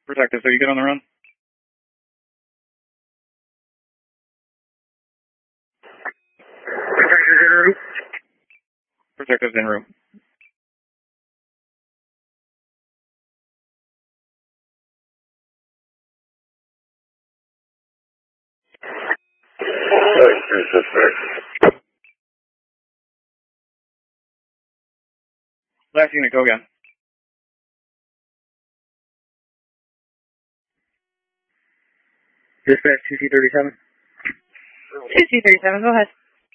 Protective, so you get on the run? Protective's en route. Protective's en route. Last unit, go again. Dispatch 2C37. 2C37, go ahead.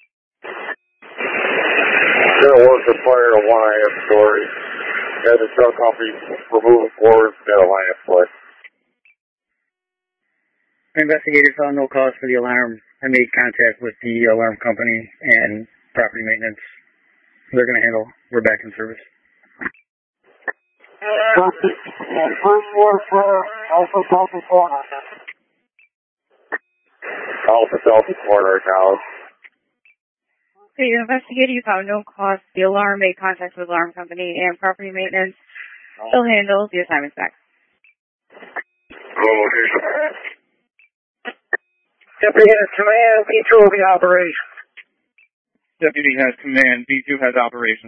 There was a fire at 1 a.m. story. Had the truck company removing floors at a line of play. Investigators found no cause for the alarm. I made contact with the alarm company and property maintenance. They're going to handle. We're back in service. First floor fire, Alpha Delta Corner. Alpha Delta Corner now. Okay, you investigated, you found no cause. The alarm made contact with the alarm company and property maintenance. They'll handle. The assignment's back. Location. Deputy has command. B2 will be operations. Deputy has command. B2 has operations.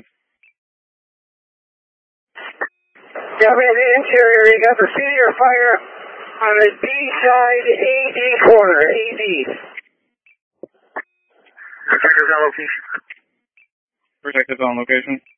Deputy in the interior, you got the senior fire on the B side, AD corner, AD. Protective's on location. Protective's on location.